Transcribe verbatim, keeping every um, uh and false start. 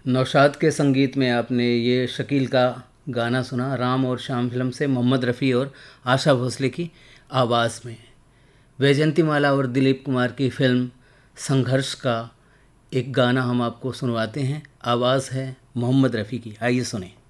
नौशाद के संगीत में आपने ये शकील का गाना सुना, राम और श्याम फिल्म से, मोहम्मद रफ़ी और आशा भोसले की आवाज़ में। वैजयंती माला और दिलीप कुमार की फिल्म संघर्ष का एक गाना हम आपको सुनवाते हैं। आवाज़ है मोहम्मद रफ़ी की, आइए सुने।